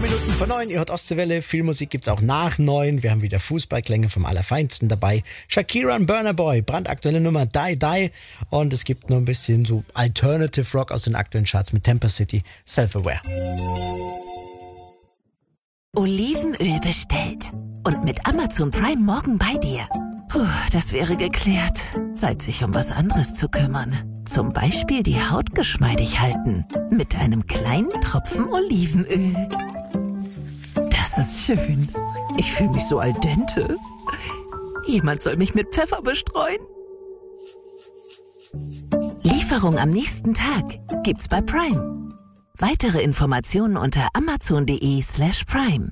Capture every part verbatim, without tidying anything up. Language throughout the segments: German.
Minuten vor neun, ihr hört Ostseewelle. Viel Musik gibt's auch nach neun. Wir haben wieder Fußballklänge vom Allerfeinsten dabei. Shakira und Burna Boy, brandaktuelle Nummer Die Die. Und es gibt noch ein bisschen so Alternative Rock aus den aktuellen Charts mit Temper City, Self-Aware. Olivenöl bestellt. Und mit Amazon Prime morgen bei dir. Puh, das wäre geklärt. Zeit, sich um was anderes zu kümmern. Zum Beispiel die Haut geschmeidig halten. Mit einem kleinen Tropfen Olivenöl. Das ist schön. Ich fühle mich so al dente. Jemand soll mich mit Pfeffer bestreuen. Lieferung am nächsten Tag gibt's bei Prime. Weitere Informationen unter amazon.de slash prime.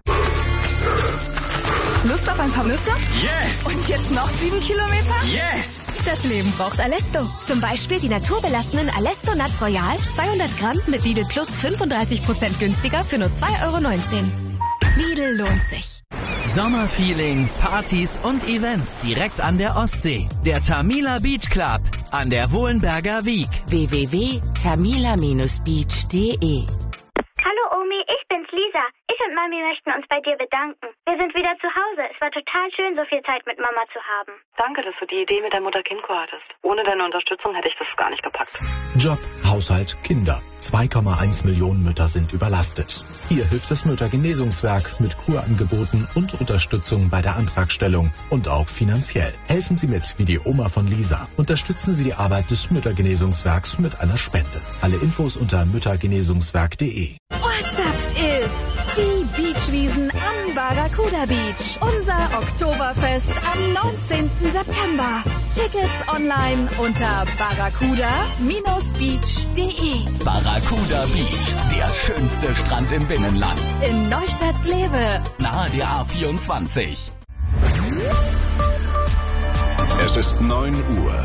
Lust auf ein paar Nüsse? Yes! Und jetzt noch sieben Kilometer? Yes! Das Leben braucht Alesto. Zum Beispiel die naturbelassenen Alesto Nuts Royal, zweihundert Gramm mit Lidl Plus fünfunddreißig Prozent günstiger für nur zwei Euro neunzehn. Lidl lohnt sich. Sommerfeeling, Partys und Events direkt an der Ostsee. Der Tamila Beach Club an der Wohlenberger Wiek. w w w punkt tamila Bindestrich beach punkt de Hallo Omi, ich bin's Lisa. Ich und Mami möchten uns bei dir bedanken. Wir sind wieder zu Hause. Es war total schön, so viel Zeit mit Mama zu haben. Danke, dass du die Idee mit der Mutter-Kind-Kur hattest. Ohne deine Unterstützung hätte ich das gar nicht gepackt. Job, Haushalt, Kinder. zwei Komma eins Millionen Mütter sind überlastet. Hier hilft das Müttergenesungswerk mit Kurangeboten und Unterstützung bei der Antragstellung und auch finanziell. Helfen Sie mit, wie die Oma von Lisa. Unterstützen Sie die Arbeit des Müttergenesungswerks mit einer Spende. Alle Infos unter müttergenesungswerk punkt de. WhatsApp ist die Beachwiesen am Barracuda Beach. Unser Oktoberfest am neunzehnten September. Tickets online unter barracuda Bindestrich beach punkt de. Barracuda Beach, der schönste Strand im Binnenland. In Neustadt-Glewe. Nahe der A vierundzwanzig. Es ist neun Uhr.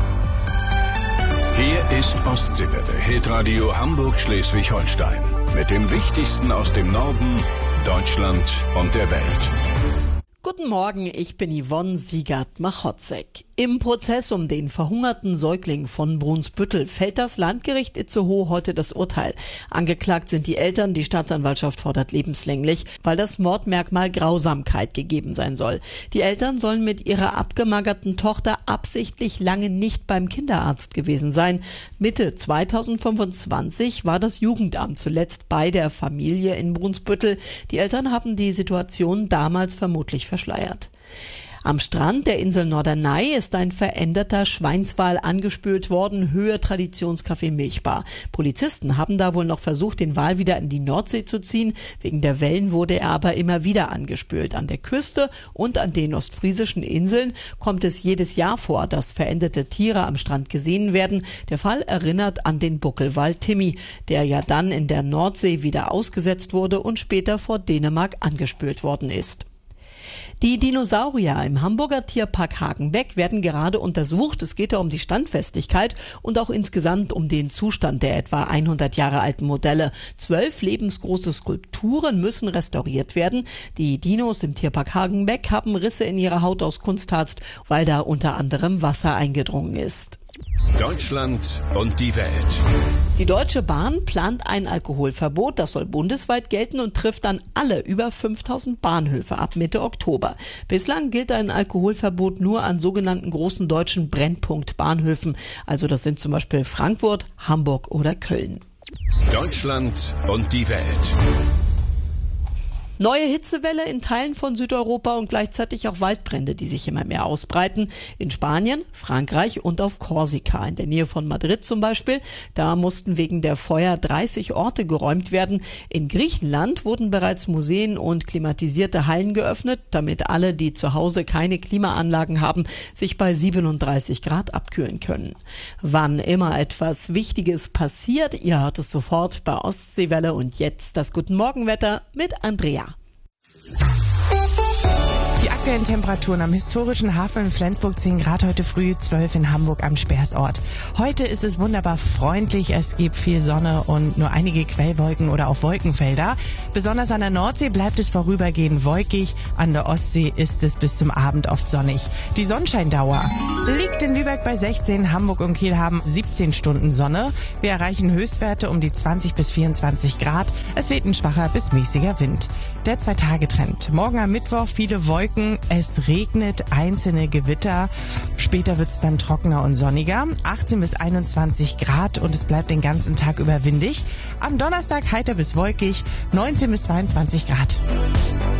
Hier ist Ostseewelle, Hitradio Hamburg-Schleswig-Holstein. Mit dem Wichtigsten aus dem Norden, Deutschland und der Welt. Guten Morgen, ich bin Yvonne Siegert-Machotzek. Im Prozess um den verhungerten Säugling von Brunsbüttel fällt das Landgericht Itzehoe heute das Urteil. Angeklagt sind die Eltern, die Staatsanwaltschaft fordert lebenslänglich, weil das Mordmerkmal Grausamkeit gegeben sein soll. Die Eltern sollen mit ihrer abgemagerten Tochter absichtlich lange nicht beim Kinderarzt gewesen sein. Mitte zweitausendfünfundzwanzig war das Jugendamt zuletzt bei der Familie in Brunsbüttel. Die Eltern haben die Situation damals vermutlich verschleiert. Am Strand der Insel Norderney ist ein veränderter Schweinswal angespült worden, Höhe Traditionscafé Milchbar. Polizisten haben da wohl noch versucht, den Wal wieder in die Nordsee zu ziehen. Wegen der Wellen wurde er aber immer wieder angespült. An der Küste und an den ostfriesischen Inseln kommt es jedes Jahr vor, dass veränderte Tiere am Strand gesehen werden. Der Fall erinnert an den Buckelwal Timmy, der ja dann in der Nordsee wieder ausgesetzt wurde und später vor Dänemark angespült worden ist. Die Dinosaurier im Hamburger Tierpark Hagenbeck werden gerade untersucht. Es geht da um die Standfestigkeit und auch insgesamt um den Zustand der etwa hundert Jahre alten Modelle. Zwölf lebensgroße Skulpturen müssen restauriert werden. Die Dinos im Tierpark Hagenbeck haben Risse in ihrer Haut aus Kunstharz, weil da unter anderem Wasser eingedrungen ist. Deutschland und die Welt. Die Deutsche Bahn plant ein Alkoholverbot, das soll bundesweit gelten und trifft dann alle über fünftausend Bahnhöfe ab Mitte Oktober. Bislang gilt ein Alkoholverbot nur an sogenannten großen deutschen Brennpunktbahnhöfen. Also das sind zum Beispiel Frankfurt, Hamburg oder Köln. Deutschland und die Welt. Neue Hitzewelle in Teilen von Südeuropa und gleichzeitig auch Waldbrände, die sich immer mehr ausbreiten. In Spanien, Frankreich und auf Korsika, in der Nähe von Madrid zum Beispiel. Da mussten wegen der Feuer dreißig Orte geräumt werden. In Griechenland wurden bereits Museen und klimatisierte Hallen geöffnet, damit alle, die zu Hause keine Klimaanlagen haben, sich bei siebenunddreißig Grad abkühlen können. Wann immer etwas Wichtiges passiert, ihr hört es sofort bei Ostseewelle und jetzt das Guten Morgen Wetter mit Andrea. Die aktuellen Temperaturen am historischen Hafen in Flensburg zehn Grad heute früh, zwölf in Hamburg am Speersort. Heute ist es wunderbar freundlich, es gibt viel Sonne und nur einige Quellwolken oder auch Wolkenfelder. Besonders an der Nordsee bleibt es vorübergehend wolkig, an der Ostsee ist es bis zum Abend oft sonnig. Die Sonnenscheindauer liegt in Lübeck bei sechzehn, Hamburg und Kiel haben siebzehn Stunden Sonne. Wir erreichen Höchstwerte um die zwanzig bis vierundzwanzig Grad. Es weht ein schwacher bis mäßiger Wind. Der Zwei-Tage-Trend. Morgen am Mittwoch viele Wolken, es regnet, einzelne Gewitter. Später wird es dann trockener und sonniger. achtzehn bis einundzwanzig Grad und es bleibt den ganzen Tag über windig. Am Donnerstag heiter bis wolkig, neunzehn bis zweiundzwanzig Grad.